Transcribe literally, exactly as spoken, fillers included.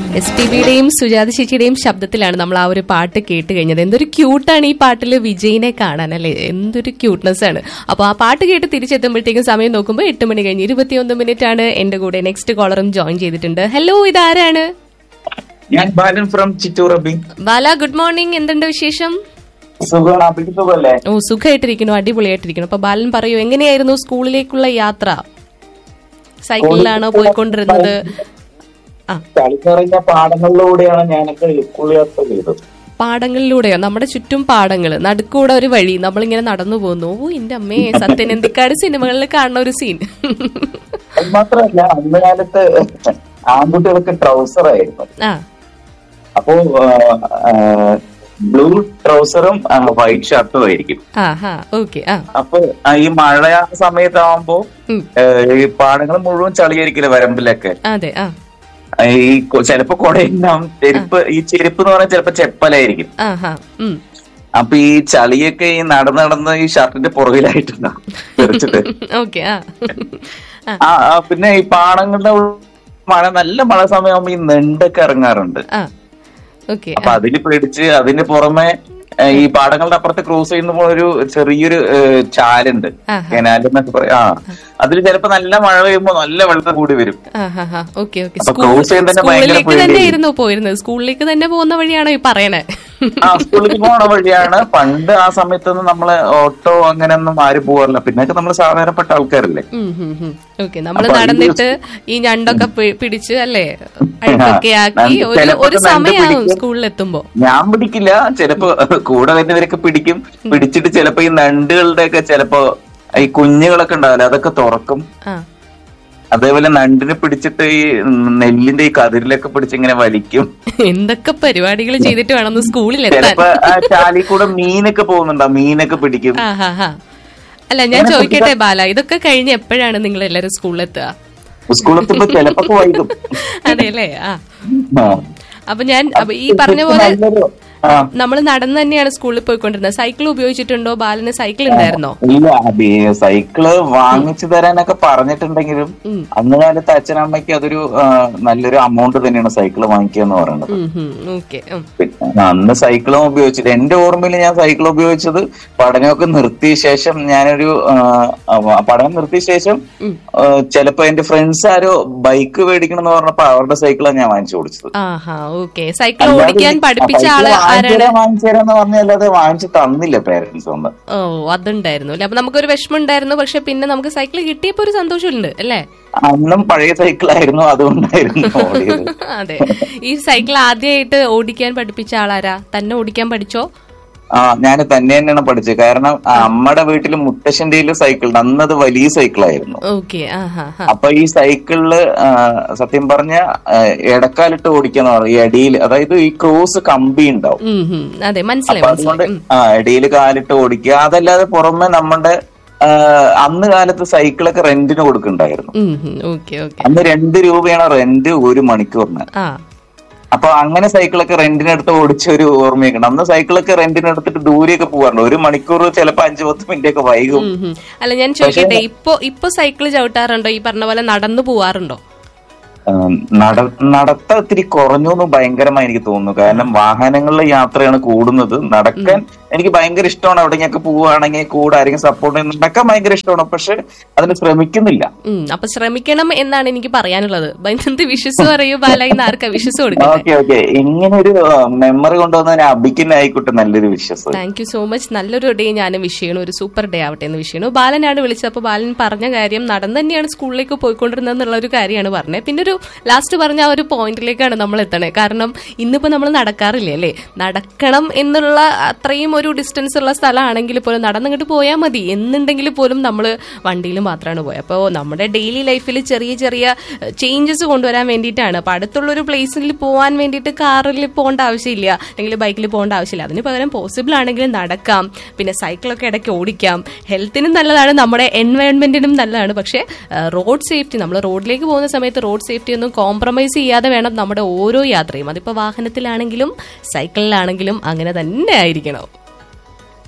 S P ബിയുടെയും Sujatha ചേച്ചിയുടെയും ശബ്ദത്തിലാണ് നമ്മൾ ആ ഒരു പാട്ട് കേട്ട് കഴിഞ്ഞത്. എന്തൊരു ക്യൂട്ടാണ് ഈ പാട്ടിൽ വിജയിനെ കാണാൻ, അല്ലെ? എന്തൊരു ക്യൂട്ട്നെസ് ആണ്. അപ്പൊ ആ പാട്ട് കേട്ട് തിരിച്ചെത്തുമ്പോഴത്തേക്കും സമയം നോക്കുമ്പോൾ എട്ട് മണി കഴിഞ്ഞ് ഇരുപത്തിയൊന്ന് മിനിറ്റ് ആണ്. എന്റെ കൂടെ നെക്സ്റ്റ് കോളറും ജോയിൻ ചെയ്തിട്ടുണ്ട്. ഹലോ, ഇതാരാണ്? ഞാൻ ബാലൻ from Chittur. Bala, good morning. എന്തുണ്ട് വിശേഷം? ഓ, സുഖമായിട്ടിരിക്കുന്നു, അടിപൊളിയായിട്ടിരിക്കുന്നു. അപ്പൊ ബാലൻ പറയൂ, എങ്ങനെയായിരുന്നു സ്കൂളിലേക്കുള്ള യാത്ര? സൈക്കിളിലാണോ പോയിക്കൊണ്ടിരുന്നത്? പാടങ്ങളിലൂടെയാണ് ഞാനൊക്കെ സ്കൂൾ യാത്ര ചെയ്തത്. പാടങ്ങളിലൂടെയോ? നമ്മുടെ ചുറ്റും പാടങ്ങള്, നടുക്കൂടെ ഒരു വഴി, നമ്മളിങ്ങനെ നടന്നു പോകുന്നു. ഓ എന്റെ അമ്മേ, സത്യനന്ദിക്കാട് സിനിമകളിൽ കാണുന്ന ഒരു സീൻ. അത് മാത്രമല്ല, അന്ന് കാലത്ത് ആൺകുട്ടികൾക്ക് ട്രൗസർ ആയിരുന്നു. അപ്പോ ബ്ലൂ ട്രൗസറും വൈറ്റ് ഷർട്ടും ആയിരിക്കും. അപ്പൊ ഈ മഴ സമയത്താവുമ്പോ ഈ പാടങ്ങൾ മുഴുവൻ ചളിയായിരിക്കില്ല വരമ്പിലൊക്കെ. ഈ ചിലപ്പോ കുടയുണ്ടാവും, ചെരുപ്പ്, ഈ ചെരുപ്പ് എന്ന് പറഞ്ഞാൽ ചിലപ്പോ ചെപ്പലായിരിക്കും. അപ്പൊ ഈ ചളിയൊക്കെ ഈ നടന്ന് നടന്ന് ഈ ഷർട്ടിന്റെ പുറകിലായിട്ടുണ്ടാവും തെറിച്ചിട്ട്. ആ പിന്നെ ഈ പാടങ്ങളുടെ മഴ, നല്ല മഴ സമയമാകുമ്പോ ഈ നെണ്ടൊക്കെ ഇറങ്ങാറുണ്ട്. അപ്പൊ അതില് പേടിച്ച് അതിന്റെ പുറമെ ഈ പാടങ്ങളുടെ അപ്പുറത്ത് ക്രോസ് ചെയ്യുമ്പോൾ ഒരു ചെറിയൊരു ചാലുണ്ട്, കനാല് എന്നൊക്കെ പറയാം. ആ അതിൽ ചിലപ്പോ നല്ല മഴ പെയ്യുമ്പോ നല്ല വെള്ളം കൂടി വരും. ക്രോസ് ചെയ്യുന്ന തന്നെ ഭയങ്കര പോയിരുന്നത്. സ്കൂളിലേക്ക് തന്നെ പോകുന്ന വഴിയാണോ ഈ പറയണേ? ആ സ്കൂളിലേക്ക് പോണ വഴിയാണ്. പണ്ട് ആ സമയത്തൊന്നും നമ്മള് ഓട്ടോ അങ്ങനെയൊന്നും ആരും പോകാറില്ല. പിന്നൊക്കെ നമ്മള് സാധാരണപ്പെട്ട ആൾക്കാരല്ലേ. നമ്മള് നടന്നിട്ട് ഈ ഞണ്ടൊക്കെ പിടിച്ച്, അല്ലേ, അഴുക്കൊക്കെ ആക്കി ഒരു സമയമാവും സ്കൂളിലെത്തുമ്പോ. ഞാൻ പിടിക്കില്ല, ചിലപ്പോ കൂടെ വരുന്നവരൊക്കെ പിടിക്കും. പിടിച്ചിട്ട് ചിലപ്പോ ഈ നണ്ടുകളുടെ ഒക്കെ ചിലപ്പോ ഈ കുഞ്ഞുങ്ങളൊക്കെ ഉണ്ടാവില്ല, അതൊക്കെ തുറക്കും. അതേപോലെ നണ്ടിനെ പിടിച്ചിട്ട് ഈ നെല്ലിന്റെ ഈ കതിരിലൊക്കെ പിടിച്ച് ഇങ്ങനെ വലിക്കും. എന്തൊക്കെ പരിപാടികൾ ചെയ്തിട്ട് വേണം സ്കൂളിൽ. ചിലപ്പോ ചാലിൽ കൂടെ മീനൊക്കെ പോകുന്നുണ്ടോ, മീനൊക്കെ പിടിക്കും. അല്ല, ഞാൻ ചോദിക്കട്ടെ ബാല, ഇതൊക്കെ കഴിഞ്ഞ് എപ്പോഴാണ് നിങ്ങൾ എല്ലാരും സ്കൂളിലെത്തുക? സ്കൂളെത്തുമ്പോ ചിലപ്പോ വൈകും. അതെല്ലേ? ആ അപ്പൊ ഞാൻ ഈ പറഞ്ഞ പോലെ നമ്മൾ നടന്ന് തന്നെയാണ് സ്കൂളിൽ പോയിക്കൊണ്ടിരുന്നത്. സൈക്കിൾ ഉപയോഗിച്ചിട്ടുണ്ടോ? ബാലന് സൈക്കിൾ ഉണ്ടായിരുന്നോ? ഇല്ല, സൈക്കിള് വാങ്ങിച്ചു തരാനൊക്കെ പറഞ്ഞിട്ടുണ്ടെങ്കിലും അന്ന് കാലത്ത് അച്ഛനമ്മയ്ക്ക് അതൊരു നല്ലൊരു എമൗണ്ട് തന്നെയാണ് സൈക്കിള് വാങ്ങിക്കുക എന്ന് പറയുന്നത്. അന്ന് സൈക്കിളും ഉപയോഗിച്ചിട്ട്, എന്റെ ഓർമ്മയിൽ ഞാൻ സൈക്കിൾ ഉപയോഗിച്ചത് പഠനമൊക്കെ നിർത്തിയ ശേഷം. ഞാനൊരു പഠനം നിർത്തിയ ശേഷം ചിലപ്പോ എന്റെ ഫ്രണ്ട്സ് ആരോ ബൈക്ക് മേടിക്കണം എന്ന് പറഞ്ഞപ്പോ അവരുടെ സൈക്കിളാണ് ഞാൻ വാങ്ങിച്ചു കൊടുത്തത്. സൈക്കിൾ ഓടിക്കാൻ പഠിപ്പിച്ച ആള് വാങ്ങിച്ചേരാന്ന് പറഞ്ഞല്ലാതെ വാങ്ങിച്ചു തന്നില്ല പേരൻസ് ഒന്നും. ഓ, അതുണ്ടായിരുന്നു അല്ലെ? അപ്പൊ നമുക്കൊരു വിഷമം ഉണ്ടായിരുന്നു. പക്ഷെ പിന്നെ നമുക്ക് സൈക്കിൾ കിട്ടിയപ്പോ ഒരു സന്തോഷമുണ്ട്, അല്ലേ? അന്നും പഴയ സൈക്കിളായിരുന്നു, അതുകൊണ്ടായിരുന്നു. അതെ. ഈ സൈക്കിൾ ആദ്യമായിട്ട് ഓടിക്കാൻ പഠിപ്പിച്ച ആളാരാ? തന്നെ ഓടിക്കാൻ പഠിച്ചോ? ആ ഞാൻ തന്നെ തന്നെയാണ് പഠിച്ചത്. കാരണം അമ്മയുടെ വീട്ടില് മുത്തശ്ശന്റെ സൈക്കിൾ, അന്നത് വലിയ സൈക്കിളായിരുന്നു. അപ്പൊ ഈ സൈക്കിളില് സത്യം പറഞ്ഞ ഇടക്കാലിട്ട് ഓടിക്കാന്ന് പറയും. ഈ അടിയിൽ, അതായത് ഈ ക്രോസ് കമ്പി ഉണ്ടാവും. അതുകൊണ്ട് ആ ഇടയില് കാലിട്ട് ഓടിക്കുക. അതല്ലാതെ പുറമെ നമ്മുടെ അന്ന് കാലത്ത് സൈക്കിളൊക്കെ റെന്റിന് കൊടുക്കുന്നുണ്ടായിരുന്നു. അന്ന് രണ്ട് രൂപയാണ് റെന്റ് ഒരു മണിക്കൂറിന്. അപ്പൊ അങ്ങനെ സൈക്കിളൊക്കെ റെന്റിനെടുത്ത് ഓടിച്ച ഒരു ഓർമ്മയൊക്കെ ഉണ്ട്. അന്ന് സൈക്കിളൊക്കെ റെന്റിനെടുത്തിട്ട് ദൂരെയൊക്കെ പോകാറുണ്ട്. ഒരു മണിക്കൂർ ചിലപ്പോ അഞ്ചു പത്ത് മിനിറ്റ് ഒക്കെ വൈകും. അല്ല, ഞാൻ ചോദിക്കട്ടെ, ഇപ്പൊ ഇപ്പൊ സൈക്കിൾ ചവിട്ടാറുണ്ടോ? ഈ പറഞ്ഞ പോലെ നടന്നു പോവാറുണ്ടോ? നടത്ത ഇത്തിരി കുറഞ്ഞു എന്ന് ഭയങ്കരമായി എനിക്ക് തോന്നുന്നു. കാരണം വാഹനങ്ങളിലെ യാത്രയാണ് കൂടുന്നത്. നടക്കാൻ എനിക്ക് ഭയങ്കര ഇഷ്ടമാണ്. എവിടെയൊക്കെ പോവുകയാണെങ്കിൽ കൂടെ ആരെങ്കിലും സപ്പോർട്ട് ചെയ്യുന്ന നടക്കാൻ ഭയങ്കര ഇഷ്ടമാണ്. പക്ഷെ അതിന് ശ്രമിക്കുന്നില്ല. അപ്പൊ ശ്രമിക്കണം എന്നാണ് എനിക്ക് പറയാനുള്ളത്. വിശ്വസ് പറയൂ ബാലയിന്ന് ആർക്കാ വിശ്വസ് കൊടുക്കുന്നത്? ഓക്കെ ഓക്കെ ഇങ്ങനെ ഒരു മെമ്മറി കൊണ്ടുവന്നതിന് അഭിക്കുന്ന ആയിക്കോട്ടെ, നല്ലൊരു വിശ്വസ്. Thank you so much. നല്ലൊരു ഡേ ഞാനും വിഷ് ചെയ്യണു. ഒരു സൂപ്പർ ഡേ ആവട്ടെ എന്ന് വിഷ് ചെയ്യണു. ബാലനാണ് വിളിച്ചത്. അപ്പൊ ബാലൻ പറഞ്ഞ കാര്യം നടന്നു തന്നെയാണ് സ്കൂളിലേക്ക് പോയിക്കൊണ്ടിരുന്നത് എന്നുള്ള ഒരു കാര്യമാണ് പറഞ്ഞത്. പിന്നെ ഒരു ലാസ്റ്റ് പറഞ്ഞ ആ ഒരു പോയിന്റിലേക്കാണ് നമ്മൾ എത്തണേ. കാരണം ഇന്നിപ്പോ നമ്മൾ നടക്കാറില്ലേ, അല്ലേ? നടക്കണം എന്നുള്ള അത്രയും ഒരു ഡിസ്റ്റൻസ് ഉള്ള സ്ഥലമാണെങ്കിൽ പോലും നടന്നിങ്ങോട്ട് പോയാൽ മതി എന്നുണ്ടെങ്കിൽ പോലും നമ്മൾ വണ്ടിയിൽ മാത്രമാണ് പോയത്. അപ്പോൾ നമ്മുടെ ഡെയിലി ലൈഫിൽ ചെറിയ ചെറിയ ചേഞ്ചസ് കൊണ്ടുവരാൻ വേണ്ടിയിട്ടാണ്. അപ്പോൾ അടുത്തുള്ളൊരു പ്ലേസിൽ പോകാൻ വേണ്ടിയിട്ട് കാറിൽ പോകേണ്ട ആവശ്യമില്ല, അല്ലെങ്കിൽ ബൈക്കിൽ പോകേണ്ട ആവശ്യമില്ല. അതിന് പകരം പോസിബിൾ ആണെങ്കിൽ നടക്കാം. പിന്നെ സൈക്കിളൊക്കെ ഇടയ്ക്ക് ഓടിക്കാം. ഹെൽത്തിനും നല്ലതാണ്, നമ്മുടെ എൻവയോൺമെന്റിനും നല്ലതാണ്. പക്ഷേ റോഡ് സേഫ്റ്റി, നമ്മൾ റോഡിലേക്ക് പോകുന്ന സമയത്ത് റോഡ് സേഫ്റ്റി ഒന്നും കോംപ്രമൈസ് ചെയ്യാതെ വേണം നമ്മുടെ ഓരോ യാത്രയും. അതിപ്പോൾ വാഹനത്തിലാണെങ്കിലും സൈക്കിളിലാണെങ്കിലും അങ്ങനെ തന്നെ ആയിരിക്കണം.